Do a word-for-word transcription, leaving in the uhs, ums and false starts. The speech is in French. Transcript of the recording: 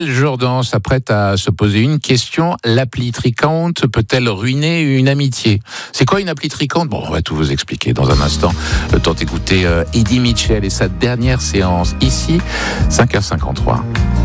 Jourdan s'apprête à se poser une question. L'appli Tricount peut-elle ruiner une amitié? C'est quoi une appli Tricount? Bon, on va tout vous expliquer dans un instant. Le temps d'écouter euh, Eddie Mitchell et sa dernière séance ici, cinq heures cinquante-trois.